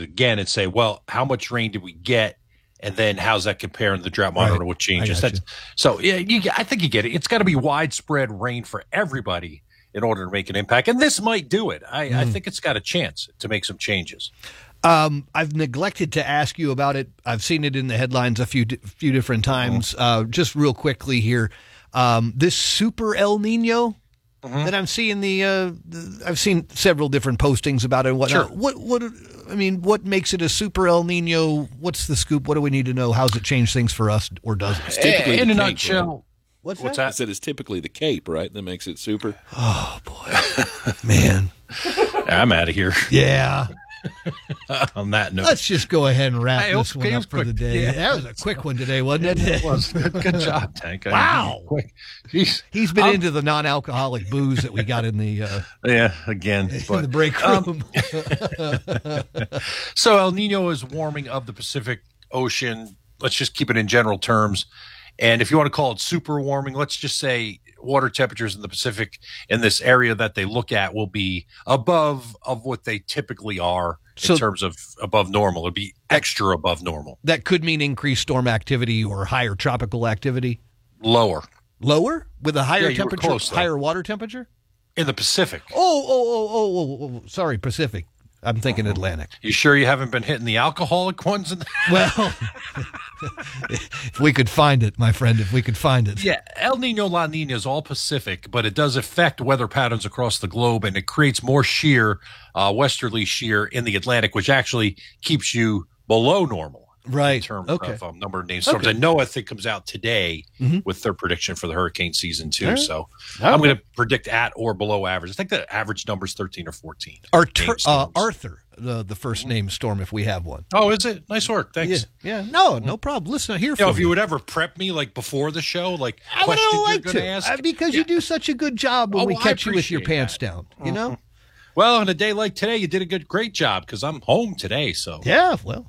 again and say, well, how much rain did we get? And then how's that compare in the drought monitor? What changes? So, yeah, I think you get it. It's got to be widespread rain for everybody in order to make an impact. And this might do it. I think it's got a chance to make some changes. I've neglected to ask you about it. I've seen it in the headlines a few different times. Just real quickly here. This super El Nino that I'm seeing I've seen several different postings about it and whatnot. Sure. What makes it a super El Nino? What's the scoop? What do we need to know? How's it change things for us or doesn't? It's typically in a Cape, nutshell. Right? What's that? I said it's typically the Cape, right? That makes it super. Oh, boy. Man. I'm out of here. Yeah. On that note, let's just go ahead and wrap this one up for quick. the day. Yeah. That was a quick one today, wasn't it? It was. Good job, Tank. Wow. Quick. He's been into the non-alcoholic booze that we got in the in the break room. So El Nino is warming of the Pacific Ocean. Let's just keep it in general terms. And if you want to call it super warming, let's just say water temperatures in the Pacific in this area that they look at will be above of what they typically are in terms of above normal. It'd be extra above normal. That could mean increased storm activity or higher tropical activity? Lower? With a higher temperature, close, higher water temperature? In the Pacific. Oh, sorry, Pacific. I'm thinking Atlantic. You sure you haven't been hitting the alcoholic ones? Well, if we could find it, my friend, if we could find it. Yeah, El Nino, La Nina is all Pacific, but it does affect weather patterns across the globe, and it creates more shear, westerly shear in the Atlantic, which actually keeps you below normal. Right. In terms of number of named storms. I know I think comes out today with their prediction for the hurricane season too. Right. So I'm going to predict at or below average. I think the average number is 13 or 14. Arthur, the first name storm, if we have one. Oh, is it? Nice work. Thanks. Yeah. No problem. Listen, here for if you would ever prep me like before the show, like I questions like you're going to ask. Because you do such a good job when we catch you with your pants down, you know? Well, on a day like today, you did a great job because I'm home today. So yeah, well.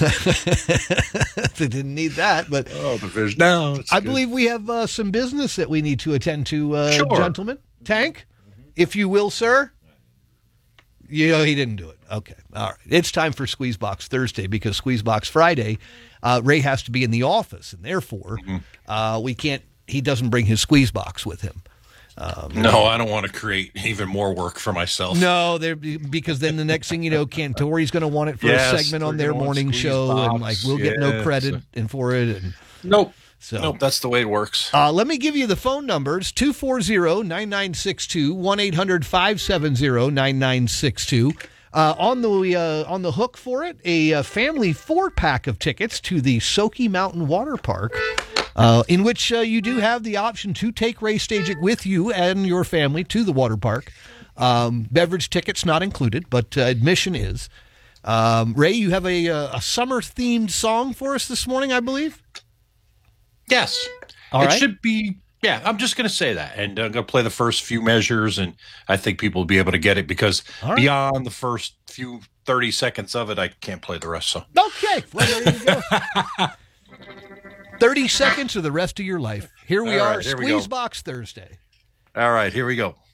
They didn't need that, but the fish down. I believe we have some business that we need to attend to, gentlemen. Tank, if you will, sir. He didn't do it. Okay, all right. It's time for Squeezebox Thursday because Squeezebox Friday, Ray has to be in the office, and therefore we can't. He doesn't bring his Squeezebox with him. No, I don't want to create even more work for myself. No, because then the next thing you know, Cantori's going to want it for a segment on their morning show, and we'll get no credit for it. And nope, that's the way it works. Let me give you the phone numbers: 240-9962, 1-800-570-9962. On the hook for it, a family 4-pack of tickets to the Soaky Mountain Water Park. In which you do have the option to take Ray Stajic with you and your family to the water park. Beverage tickets not included, but admission is. Ray, you have a summer-themed song for us this morning, I believe? Yes. It should be, I'm just going to say that. And I'm going to play the first few measures, and I think people will be able to get it because beyond the first few 30 seconds of it, I can't play the rest. So. Okay, well, there you go. 30 seconds or the rest of your life. Here we are, Squeezebox Thursday. All right, here we go.